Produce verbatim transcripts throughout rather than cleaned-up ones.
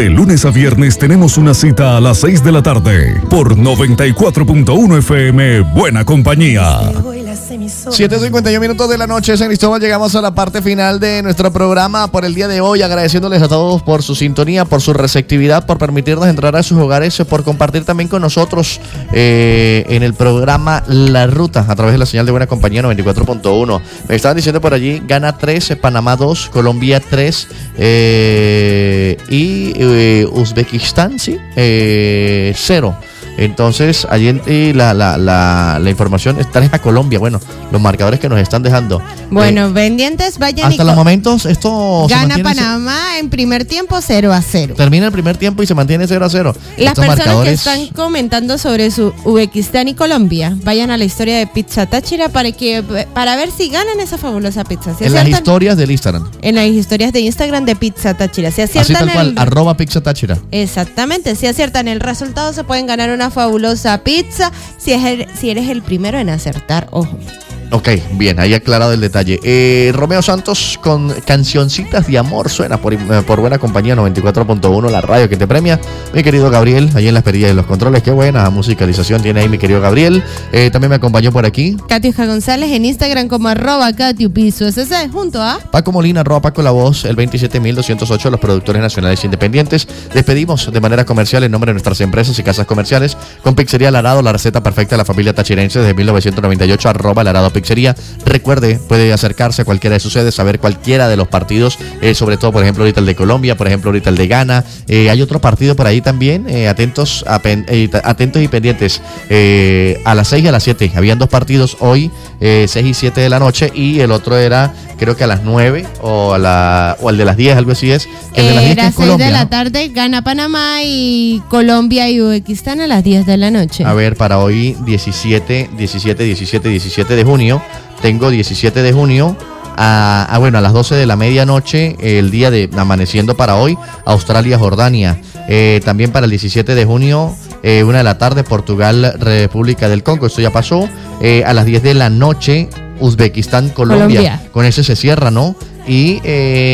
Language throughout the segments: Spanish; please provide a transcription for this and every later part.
De lunes a viernes tenemos una cita a las seis de la tarde por noventa y cuatro punto uno F M, Buena Compañía. siete cincuenta y uno minutos de la noche, San Cristóbal. Llegamos a la parte final de nuestro programa por el día de hoy, agradeciéndoles a todos por su sintonía, por su receptividad, por permitirnos entrar a sus hogares, por compartir también con nosotros eh, en el programa La Ruta a través de la señal de Buena Compañía noventa y cuatro punto uno. Me estaban diciendo por allí, gana tres, Panamá dos, Colombia tres eh, y eh, Uzbekistán, sí, eh, cero. Entonces, allí la, la, la, la información está a Colombia. Bueno, los marcadores que nos están dejando. Bueno, eh, pendientes, vayan hasta y los momentos, esto gana Panamá en primer tiempo cero a cero. Termina el primer tiempo y se mantiene cero a cero. Las Estos personas marcadores... que están comentando sobre su Uzbekistán y Colombia, vayan a la historia de Pizza Táchira para que para ver si ganan esa fabulosa pizza. Si en aciertan, las historias del Instagram. En las historias de Instagram de Pizza Táchira. Si aciertan Así tal cual, el... arroba Pizza Táchira. Exactamente, si aciertan el resultado se pueden ganar una fabulosa pizza. Si, es el, si eres el primero en acertar, ojo. Ok, bien, ahí aclarado el detalle. Eh, Romeo Santos con Cancioncitas de Amor suena por, por Buena Compañía noventa y cuatro punto uno, la radio que te premia. Mi querido Gabriel, ahí en las perillas de los controles, qué buena musicalización tiene ahí mi querido Gabriel. Eh, también me acompañó por aquí Katiuska González en Instagram como arroba Katiu Piso S C, junto a Paco Molina, arroba Paco La Voz, el veintisiete mil doscientos ocho de los productores nacionales independientes. Despedimos de manera comercial en nombre de nuestras empresas y casas comerciales con Pizzería Larado, la receta perfecta de la familia tachirense desde mil novecientos noventa y ocho, arroba Larado Pizzería. Recuerde, puede acercarse a cualquiera de sus sedes, saber cualquiera de los partidos, eh, sobre todo, por ejemplo, ahorita el de Colombia, por ejemplo, ahorita el de Ghana. Eh, hay otro partido por ahí también, eh, atentos, a pen, eh, atentos y pendientes. Eh, a las seis y a las siete, habían dos partidos hoy, eh, seis y siete de la noche, y el otro era, creo que a las nueve, o, a la, o el de las diez, algo así es. Que el de las diez, era que es seis Colombia, de la ¿no? tarde, gana Panamá y Colombia y Uzbekistán a las diez de la noche. A ver, para hoy diecisiete, diecisiete, diecisiete, diecisiete de junio, tengo diecisiete de junio, a, a, bueno, a las doce de la medianoche, el día de amaneciendo para hoy, Australia-Jordania. Eh, también para el diecisiete de junio, eh, una de la tarde, Portugal-República del Congo, esto ya pasó. Eh, a las diez de la noche, Uzbekistán-Colombia. Colombia. Con ese se cierra, ¿no? Y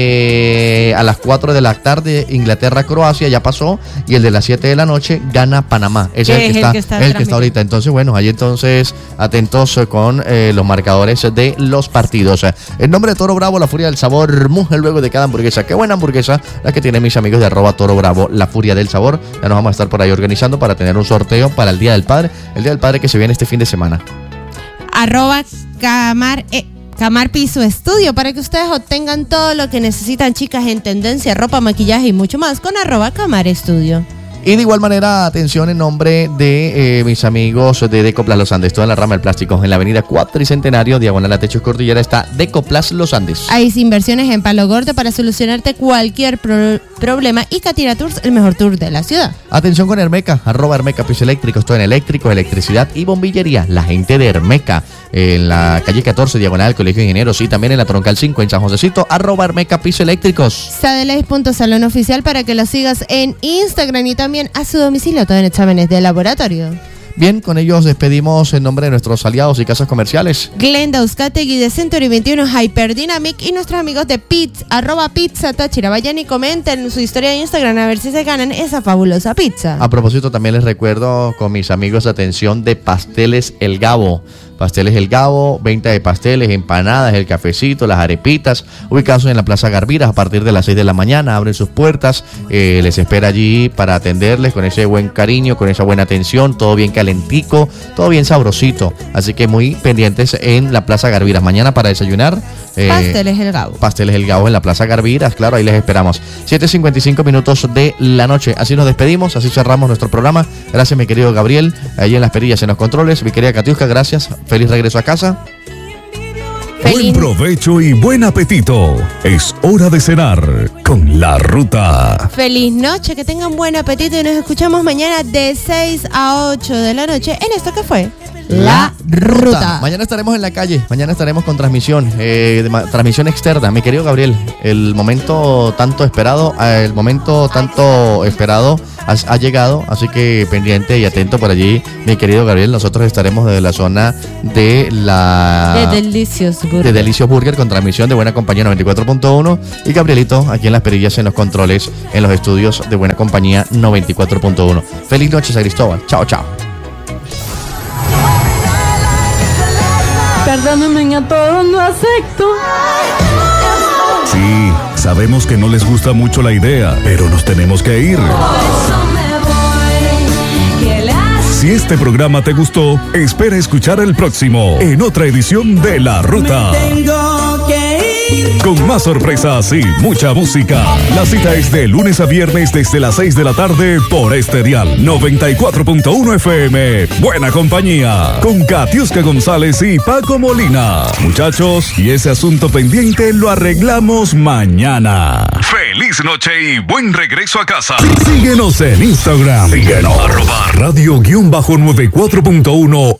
eh, a las cuatro de la tarde, Inglaterra-Croacia, ya pasó. Y el de las siete de la noche, gana Panamá. Ese es el que, está, el que está, el que está ahorita. Entonces, bueno, ahí entonces atentos con eh, los marcadores de los partidos. En nombre de Toro Bravo, la Furia del Sabor, mujer luego de cada hamburguesa. Qué buena hamburguesa la que tienen mis amigos de arroba Toro Bravo, la Furia del Sabor. Ya nos vamos a estar por ahí organizando para tener un sorteo para el Día del Padre. El Día del Padre que se viene este fin de semana. Arroba Camar... Eh. Camar Piso Estudio, para que ustedes obtengan todo lo que necesitan, chicas, en tendencia, ropa, maquillaje y mucho más con arroba Camar Estudio. Y de igual manera, atención en nombre de eh, mis amigos de Decoplas Los Andes, toda en la rama del plástico, en la avenida Cuatricentenario, diagonal a Techos Cordillera, está Decoplas Los Andes. Hay inversiones en Palo Gordo para solucionarte cualquier pro- problema y Catira Tours, el mejor tour de la ciudad. Atención con Hermeca, arroba Hermeca Piso Eléctrico, estoy en eléctrico, electricidad y bombillería. La gente de Hermeca, en la calle catorce, diagonal al Colegio de Ingenieros, y también en la Troncal cinco, en San Josecito, arroba Hermeca Piso Eléctricos. Sadelays punto salón oficial para que lo sigas en Instagram y también a su domicilio, todo en exámenes de laboratorio. Bien, con ellos despedimos en nombre de nuestros aliados y casas comerciales. Glenda Uzcategui de Century veintiuno Hyperdynamic y nuestros amigos de Pizza, arroba Pizza Táchira. Vayan y comenten su historia de Instagram a ver si se ganan esa fabulosa pizza. A propósito, también les recuerdo con mis amigos de atención de Pasteles El Gabo. Pasteles El Gabo, venta de pasteles, empanadas, el cafecito, las arepitas, ubicados en la Plaza Garviras a partir de las seis de la mañana, abren sus puertas, eh, les espera allí para atenderles con ese buen cariño, con esa buena atención, todo bien calentico, todo bien sabrosito, así que muy pendientes en la Plaza Garviras, mañana para desayunar. Eh, Pasteles El Gabo. Pasteles El Gabo en la Plaza Garviras, claro, ahí les esperamos. siete cincuenta y cinco minutos de la noche, así nos despedimos, así cerramos nuestro programa. Gracias mi querido Gabriel, allí en las perillas, en los controles, mi querida Katiuska, gracias. Feliz regreso a casa. Buen provecho y buen apetito. Es hora de cenar con La Ruta. Feliz noche, que tengan buen apetito y nos escuchamos mañana de seis a ocho de la noche en esto que fue La Ruta. Ruta. Mañana estaremos en la calle, mañana estaremos con transmisión, eh, de ma- transmisión externa. Mi querido Gabriel, el momento tanto esperado, eh, el momento tanto esperado ha, ha llegado, así que pendiente y atento por allí, mi querido Gabriel. Nosotros estaremos desde la zona de la... De Delicious Burger. De Delicious Burger, con transmisión de Buena Compañía noventa y cuatro punto uno, y Gabrielito aquí en las perillas, en los controles, en los estudios de Buena Compañía noventa y cuatro punto uno. Feliz noche, San Cristóbal. Chao, chao. Perdónenme, a todos no acepto. Sí, sabemos que no les gusta mucho la idea, pero nos tenemos que ir. Si este programa te gustó, espera escuchar el próximo en otra edición de La Ruta. Con más sorpresas y mucha música. La cita es de lunes a viernes desde las seis de la tarde por este dial noventa y cuatro punto uno F M. Buena Compañía, con Katiuska González y Paco Molina. Muchachos, y ese asunto pendiente lo arreglamos mañana. Feliz noche y buen regreso a casa. Síguenos en Instagram. Síguenos. Arroba radio noventa y cuatro punto uno